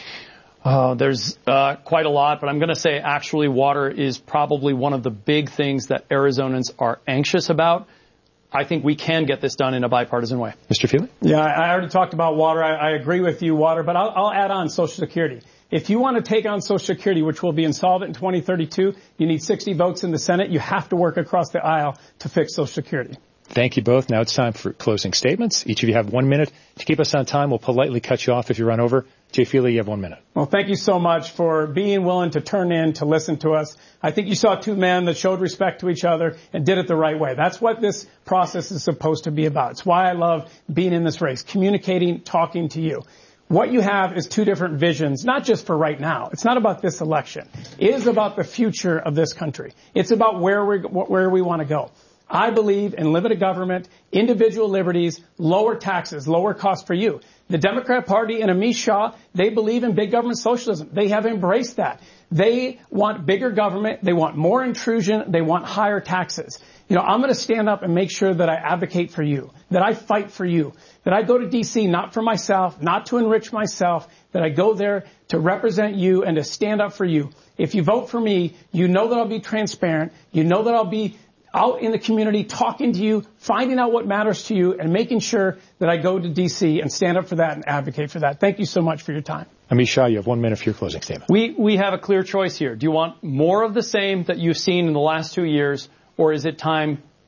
Uh, there's uh, quite a lot, but I'm going to say actually water is probably one of the big things that Arizonans are anxious about. I think we can get this done in a bipartisan way. Mister Feely? Yeah, I already talked about water. I, I agree with you, water, but I'll, I'll add on Social Security. If you want to take on Social Security, which will be insolvent in twenty thirty-two, you need sixty votes in the Senate. You have to work across the aisle to fix Social Security. Thank you both. Now it's time for closing statements. Each of you have one minute. To keep us on time, we'll politely cut you off if you run over. Jay Feely, you have one minute. Well, thank you so much for being willing to turn in, to listen to us. I think you saw two men that showed respect to each other and did it the right way. That's what this process is supposed to be about. It's why I love being in this race, communicating, talking to you. What you have is two different visions, not just for right now. It's not about this election. It is about the future of this country. It's about where we where we want to go. I believe in limited government, individual liberties, lower taxes, lower costs for you. The Democrat Party and Amish Shah, they believe in big government socialism. They have embraced that. They want bigger government. They want more intrusion. They want higher taxes. You know, I'm going to stand up and make sure that I advocate for you, that I fight for you, that I go to D C not for myself, not to enrich myself, that I go there to represent you and to stand up for you. If you vote for me, you know that I'll be transparent. You know that I'll be out in the community talking to you, finding out what matters to you, and making sure that I go to D C and stand up for that and advocate for that. Thank you so much for your time. Amish Shah, you have one minute for your closing statement. We, we have a clear choice here. Do you want more of the same that you've seen in the last two years, or is it time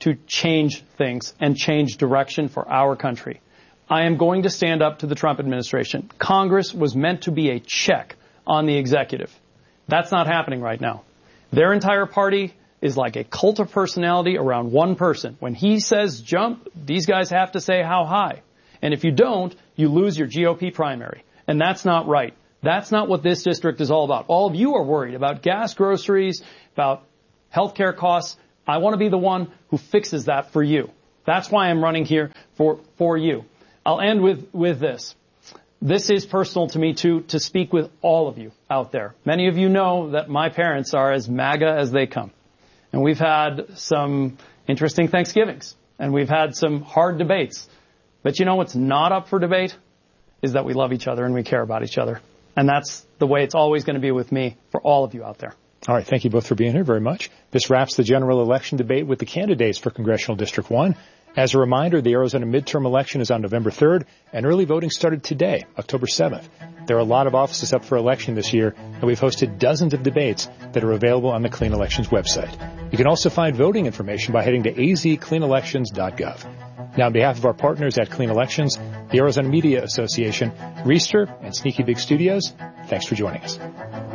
to change things and change direction for our country. I am going to stand up to the Trump administration. Congress was meant to be a check on the executive. That's not happening right now. Their entire party is like a cult of personality around one person. When he says jump, these guys have to say how high. And if you don't, you lose your G O P primary. And that's not right. That's not what this district is all about. All of you are worried about gas, groceries, about healthcare costs. I want to be the one who fixes that for you. That's why I'm running here for, for you. I'll end with, with this. This is personal to me, too, to speak with all of you out there. Many of you know that my parents are as MAGA as they come. And we've had some interesting Thanksgivings. And we've had some hard debates. But you know what's not up for debate? Is that we love each other and we care about each other. And that's the way it's always going to be with me for all of you out there. All right. Thank you both for being here very much. This wraps the general election debate with the candidates for Congressional District one. As a reminder, the Arizona midterm election is on November third, and early voting started today, October seventh. There are a lot of offices up for election this year, and we've hosted dozens of debates that are available on the Clean Elections website. You can also find voting information by heading to a z clean elections dot gov. Now, on behalf of our partners at Clean Elections, the Arizona Media Association, Reister, and Sneaky Big Studios, thanks for joining us.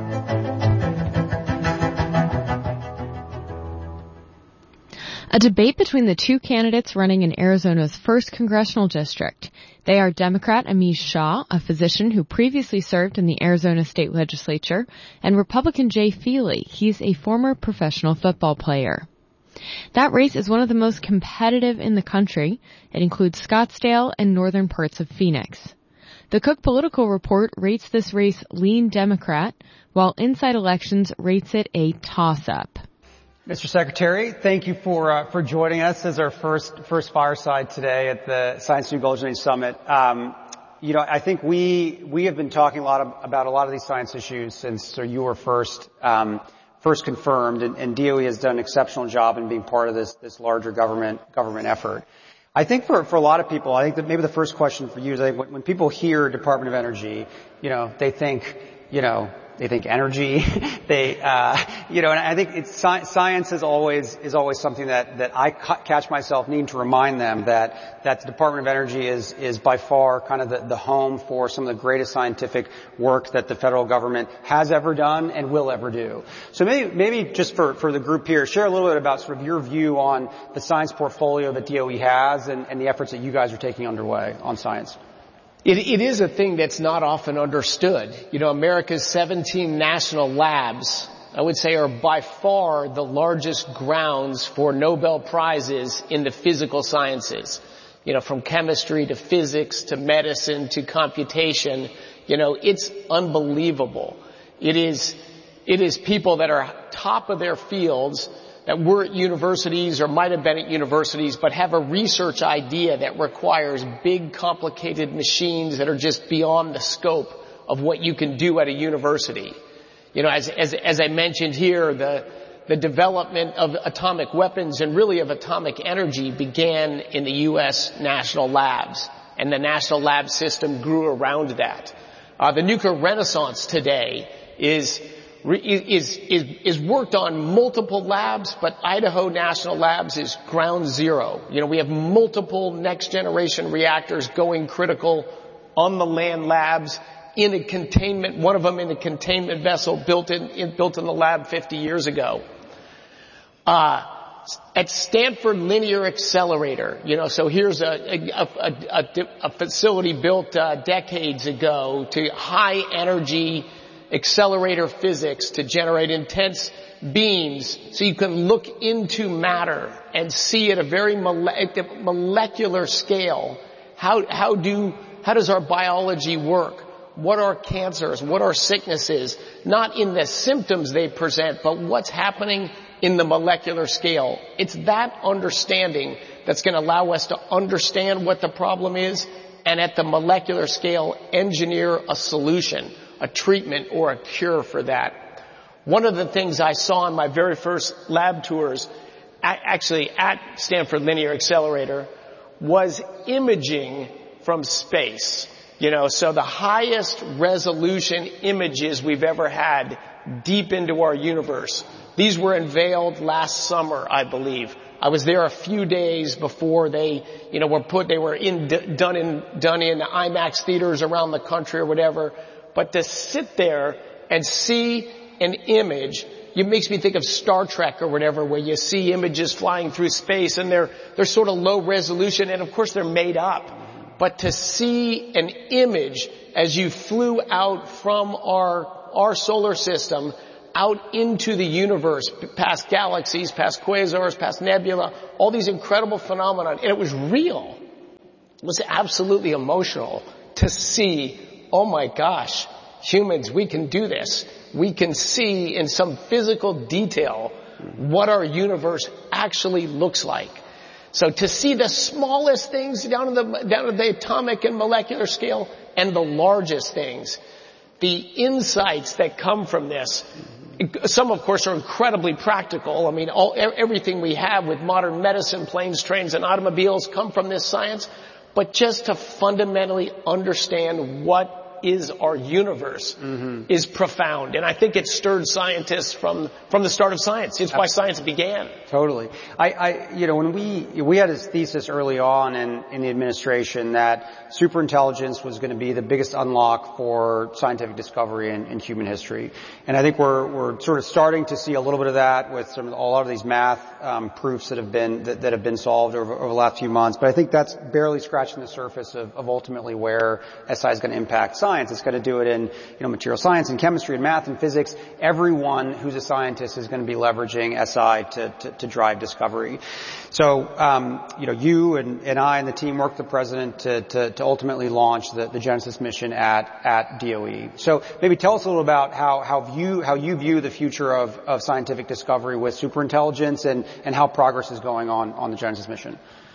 A debate between the two candidates running in Arizona's first congressional district. They are Democrat Amish Shah, a physician who previously served in the Arizona state legislature, and Republican Jay Feely. He's a former professional football player. That race is one of the most competitive in the country. It includes Scottsdale and northern parts of Phoenix. The Cook Political Report rates this race lean Democrat, while Inside Elections rates it a toss-up. Mister Secretary, thank you for uh, for joining us as our first first fireside today at the Science New Golden Age Summit. Um, you know, I think we we have been talking a lot of, about a lot of these science issues since so you were first um, first confirmed, and, and D O E has done an exceptional job in being part of this this larger government government effort. I think for for a lot of people, I think that maybe the first question for you is, like, when, when people hear Department of Energy, you know, they think, you know. They think energy. they, uh, you know, and I think it's sci- science is always is always something that that I ca- catch myself needing to remind them that that the Department of Energy is is by far kind of the, the home for some of the greatest scientific work that the federal government has ever done and will ever do. So maybe maybe just for for the group here, share a little bit about sort of your view on the science portfolio that D O E has and, and the efforts that you guys are taking underway on science. It, it is a thing that's not often understood. You know, America's seventeen national labs, I would say, are by far the largest grounds for Nobel Prizes in the physical sciences. You know, from chemistry to physics to medicine to computation, you know, it's unbelievable. It is, it is people that are top of their fields that were at universities or might have been at universities but have a research idea that requires big, complicated machines that are just beyond the scope of what you can do at a university. You know, as, as, as I mentioned here, the, the development of atomic weapons and really of atomic energy began in the U S national labs, and the national lab system grew around that. Uh, the nuclear renaissance today is Is, is, is worked on multiple labs, but Idaho National Labs is ground zero. You know, we have multiple next generation reactors going critical on the land labs in a containment, one of them in a containment vessel built in, in built in the lab fifty years ago. Uh, at Stanford Linear Accelerator, you know, so here's a, a, a, a, a facility built uh, decades ago to high energy accelerator physics to generate intense beams so you can look into matter and see at a very mole- molecular scale how, how do, how does our biology work? What are cancers? What are sicknesses? Not in the symptoms they present, but what's happening in the molecular scale. It's that understanding that's going to allow us to understand what the problem is and at the molecular scale engineer a solution, a treatment or a cure for that. One of the things I saw in my very first lab tours, actually at Stanford Linear Accelerator, was imaging from space. You know, so the highest resolution images we've ever had deep into our universe. These were unveiled last summer, I believe. I was there a few days before they, you know, were put, they were in, done in, done in IMAX theaters around the country or whatever. But to sit there and see an image, it makes me think of Star Trek or whatever, where you see images flying through space and they're, they're sort of low resolution, and of course they're made up. But to see an image as you flew out from our, our solar system out into the universe, past galaxies, past quasars, past nebula, all these incredible phenomena, and it was real. It was absolutely emotional to see, oh my gosh, humans, we can do this. We can see in some physical detail what our universe actually looks like. So to see the smallest things down to the, down to the atomic and molecular scale and the largest things, the insights that come from this, some of course are incredibly practical. I mean, all, everything we have with modern medicine, planes, trains, and automobiles come from this science, but just to fundamentally understand what is our universe mm-hmm. is profound. And I think it stirred scientists from, from the start of science. It's why science began. Totally. I, I, you know, when we, we had a thesis early on in, in the administration that superintelligence was going to be the biggest unlock for scientific discovery in, in human history. And I think we're, we're sort of starting to see a little bit of that with some, a lot of these math, um, proofs that have been, that, that have been solved over, over the last few months. But I think that's barely scratching the surface of, of ultimately where S I is going to impact science. Science. It's going to do it in, you know, material science and chemistry and math and physics. Everyone who's a scientist is going to be leveraging S I to, to, to drive discovery. So, um, you know, you and, and I and the team worked with the president to, to, to ultimately launch the, the Genesis mission at, at D O E. So maybe tell us a little about how, how you, how you view the future of, of scientific discovery with superintelligence and, and how progress is going on, on the Genesis mission.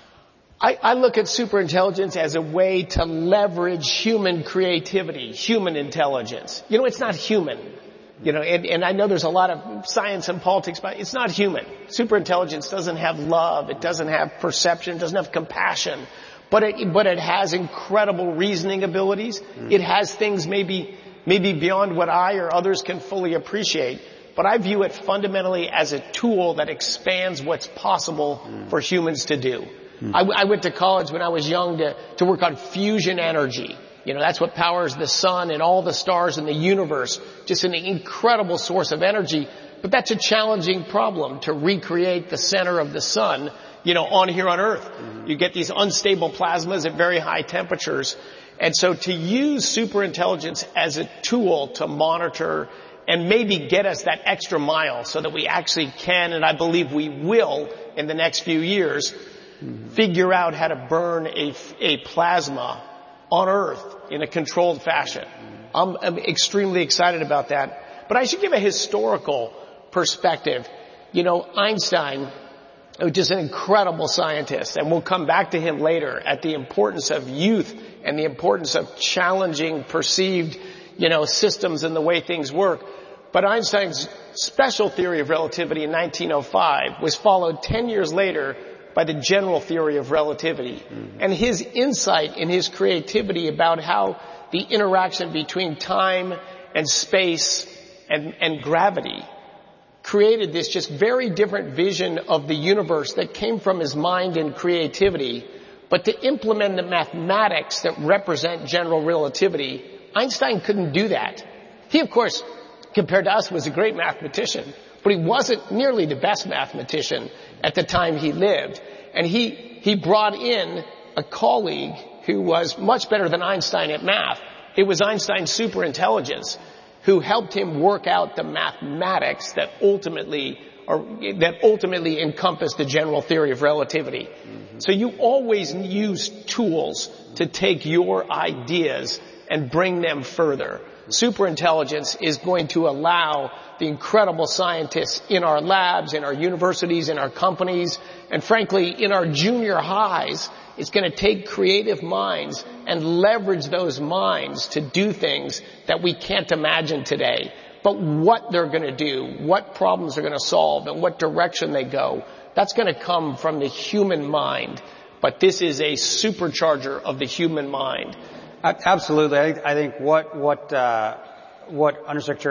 I, I look at superintelligence as a way to leverage human creativity, human intelligence. You know, it's not human. You know, and, and I know there's a lot of science and politics, but it's not human. Superintelligence doesn't have love. It doesn't have perception. It doesn't have compassion. But it, but it has incredible reasoning abilities. Mm. It has things maybe, maybe beyond what I or others can fully appreciate. But I view it fundamentally as a tool that expands what's possible mm. for humans to do. I, I went to college when I was young to, to work on fusion energy. You know, that's what powers the sun and all the stars in the universe. Just an incredible source of energy. But that's a challenging problem to recreate the center of the sun, you know, on here on Earth. Mm-hmm. You get these unstable plasmas at very high temperatures. And so to use superintelligence as a tool to monitor and maybe get us that extra mile so that we actually can, and I believe we will in the next few years, Mm-hmm. figure out how to burn a, a plasma on Earth in a controlled fashion. Mm-hmm. I'm, I'm extremely excited about that. But I should give a historical perspective. You know, Einstein, just an incredible scientist, and we'll come back to him later at the importance of youth and the importance of challenging perceived, you know, systems and the way things work. But Einstein's special theory of relativity in nineteen oh five was followed ten years later by the general theory of relativity. Mm-hmm. And his insight and his creativity about how the interaction between time and space and, and gravity created this just very different vision of the universe that came from his mind and creativity. But to implement the mathematics that represent general relativity, Einstein couldn't do that. He, of course, compared to us, was a great mathematician, but he wasn't nearly the best mathematician at the time he lived. And he, he brought in a colleague who was much better than Einstein at math. It was Einstein's superintelligence who helped him work out the mathematics that ultimately, or that ultimately encompassed the general theory of relativity. Mm-hmm. So you always use tools to take your ideas and bring them further. Superintelligence is going to allow the incredible scientists in our labs, in our universities, in our companies, and frankly, in our junior highs. It's going to take creative minds and leverage those minds to do things that we can't imagine today. But what they're going to do, what problems they're going to solve, and what direction they go, that's going to come from the human mind. But this is a supercharger of the human mind. Absolutely. I think, I think what, what, uh, what Undersecretary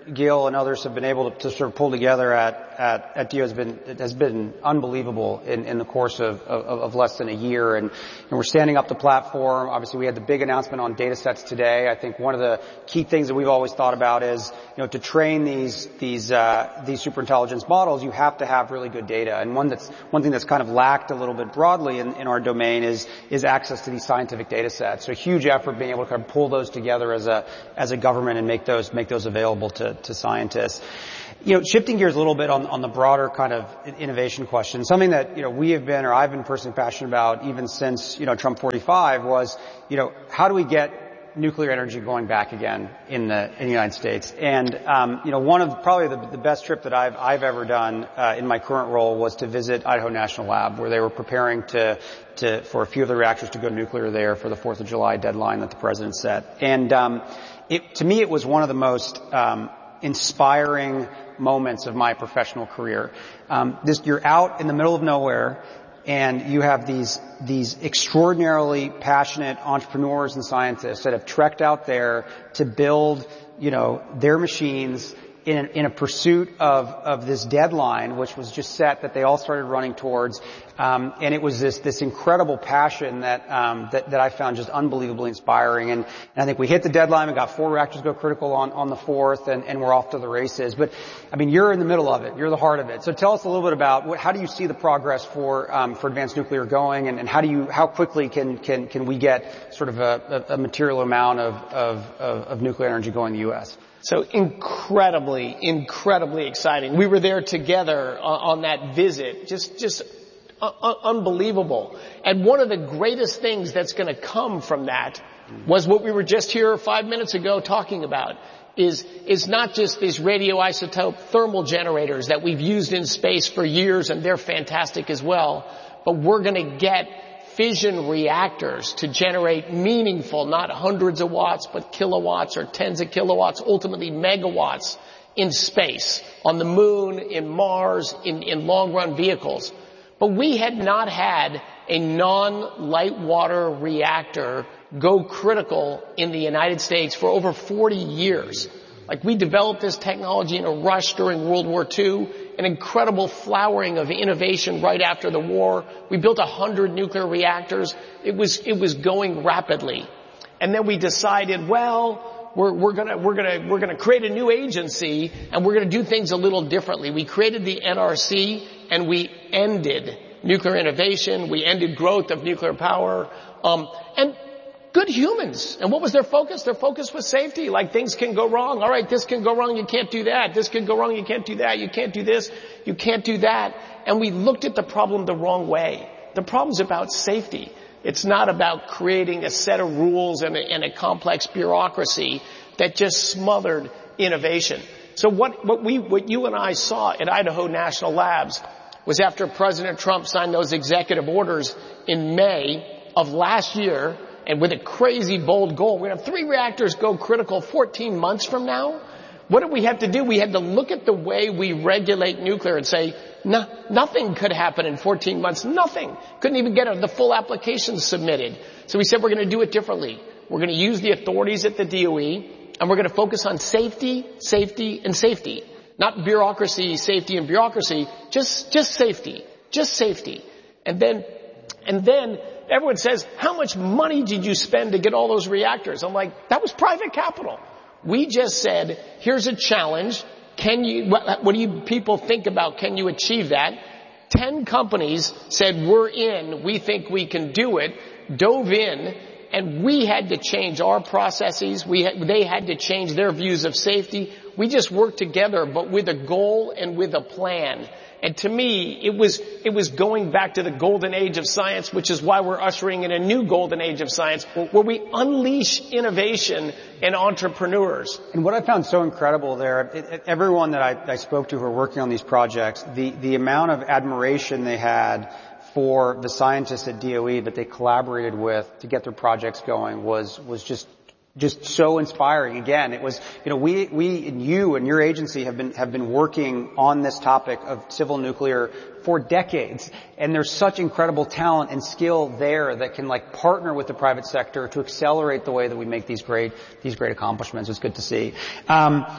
Gil and others have been able to, to sort of pull together at, at, at D O has been, has been unbelievable in, in the course of, of, of less than a year. And, and we're standing up the platform. Obviously, we had the big announcement on data sets today. I think one of the key things that we've always thought about is, you know, to train these, these, uh, these superintelligence models, you have to have really good data. And one that's, one thing that's kind of lacked a little bit broadly in, in our domain is, is access to these scientific data sets. So a huge effort being able to kind of pull those together as a, as a government and make those, make those available to, to scientists. You know, shifting gears a little bit on, on the broader kind of innovation question, something that, you know, we have been, or I've been personally passionate about even since, you know, Trump forty-five was, you know, how do we get nuclear energy going back again in the, in the United States? And, um, you know, one of probably the, the best trip that I've, I've ever done, uh, in my current role was to visit Idaho National Lab, where they were preparing to, to, for a few of the reactors to go nuclear there for the fourth of July deadline that the president set. And, um, it, to me, it was one of the most, um, inspiring moments of my professional career. Um, this, you're out in the middle of nowhere, and you have these these extraordinarily passionate entrepreneurs and scientists that have trekked out there to build, you know, their machines in in a pursuit of of this deadline, which was just set that they all started running towards. Um, and it was this this incredible passion that um, that that I found just unbelievably inspiring. And, and I think we hit the deadline. We got four reactors go critical on on the fourth, and, and we're off to the races. But I mean, you're in the middle of it. You're the heart of it. So tell us a little bit about what, how do you see the progress for um, for advanced nuclear going, and, and how do you how quickly can can can we get sort of a, a, a material amount of, of of of nuclear energy going in the U S? So incredibly, incredibly exciting. We were there together uh, on that visit. Just, just uh, unbelievable. And one of the greatest things that's going to come from that was what we were just here five minutes ago talking about. Is, is not just these radioisotope thermal generators that we've used in space for years, and they're fantastic as well, but we're going to get fission reactors to generate meaningful, not hundreds of watts, but kilowatts or tens of kilowatts, ultimately megawatts in space, on the moon, in Mars, in, in long-run vehicles. But we had not had a non-light water reactor go critical in the United States for over forty years. Like, we developed this technology in a rush during World War Two, an incredible flowering of innovation right after the war. We built a hundred nuclear reactors. It was, it was going rapidly. And then we decided, well, we're, we're gonna, we're gonna, we're gonna create a new agency, and we're gonna do things a little differently. We created the N R C, and we ended nuclear innovation. We ended growth of nuclear power. Um, and good humans. And what was their focus? Their focus was safety. Like, things can go wrong. All right, this can go wrong. You can't do that. This can go wrong. You can't do that. You can't do this. You can't do that. And we looked at the problem the wrong way. The problem's about safety. It's not about creating a set of rules and a, and a complex bureaucracy that just smothered innovation. So what, what we, what you and I saw at Idaho National Labs was, after President Trump signed those executive orders in May of last year, and with a crazy bold goal, we're going to have three reactors go critical fourteen months from now. What did we have to do? We had to look at the way we regulate nuclear and say, no, nothing could happen in fourteen months. Nothing. Couldn't even get the full applications submitted. So we said we're going to do it differently. We're going to use the authorities at the D O E, and we're going to focus on safety, safety, and safety. Not bureaucracy, safety, and bureaucracy. Just, just safety. Just safety. And then, and then, everyone says, how much money did you spend to get all those reactors? I'm like, that was private capital. We just said, here's a challenge. Can you, what, what do you people think about? Can you achieve that? Ten companies said, we're in. We think we can do it. Dove in. And we had to change our processes. We had, they had to change their views of safety. We just worked together, but with a goal and with a plan. And to me, it was, it was going back to the golden age of science, which is why we're ushering in a new golden age of science, where we unleash innovation and entrepreneurs. And what I found so incredible there, it, it, everyone that I, I spoke to who are working on these projects, the, the amount of admiration they had for the scientists at D O E that they collaborated with to get their projects going was, was just Just so inspiring. Again, it was, you know, we, we, and you and your agency have been, have been working on this topic of civil nuclear for decades. And there's such incredible talent and skill there that can, like, partner with the private sector to accelerate the way that we make these great, these great accomplishments. It's good to see. Um,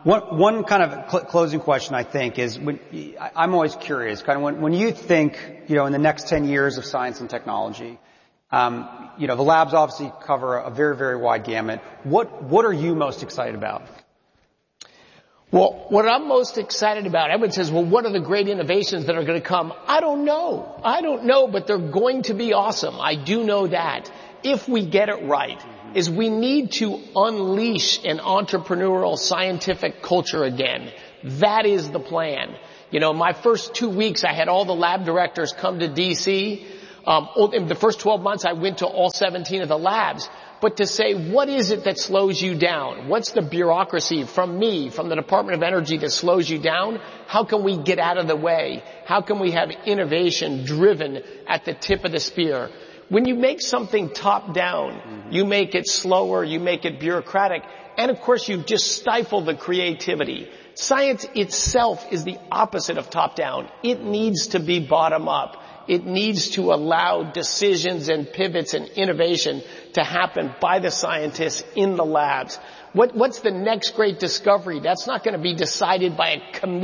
one, one kind of cl- closing question, I think, is when, I'm always curious, kind of when, when you think, you know, in the next ten years of science and technology, um, you know, the labs obviously cover a very, very wide gamut. What, what are you most excited about? Well, what I'm most excited about, everyone says, well, what are the great innovations that are going to come? I don't know. I don't know, but they're going to be awesome. I do know that. If we get it right, mm-hmm. is we need to unleash an entrepreneurial scientific culture again. That is the plan. You know, my first two weeks, I had all the lab directors come to D C. Um, in the first twelve months, I went to all seventeen of the labs. But to say, what is it that slows you down? What's the bureaucracy from me, from the Department of Energy that slows you down? How can we get out of the way? How can we have innovation driven at the tip of the spear? When you make something top down, mm-hmm. you make it slower, you make it bureaucratic, and of course you just stifle the creativity. Science itself is the opposite of top down. It needs to be bottom up. It needs to allow decisions and pivots and innovation to happen by the scientists in the labs. What, what's the next great discovery? That's not going to be decided by a committee.